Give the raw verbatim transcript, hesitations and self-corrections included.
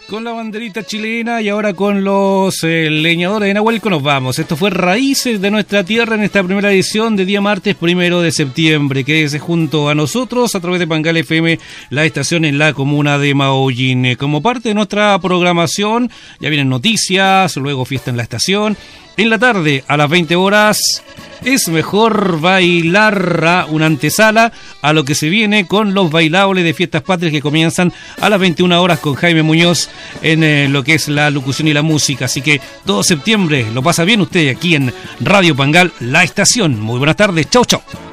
Con la banderita chilena y ahora con los eh, leñadores de Nahuelco nos vamos. Esto fue Raíces de Nuestra Tierra en esta primera edición de día martes primero de septiembre. Quédese junto a nosotros a través de Pangal F M, la estación en la comuna de Maullín. Como parte de nuestra programación, ya vienen noticias, luego fiesta en la estación. En la tarde, a las veinte horas, es mejor bailar, a una antesala a lo que se viene con los bailables de Fiestas Patrias que comienzan a las veintiuna horas con Jaime Muñoz en eh, lo que es la locución y la música. Así que todo septiembre lo pasa bien usted aquí en Radio Pangal, la estación. Muy buenas tardes, chau chau.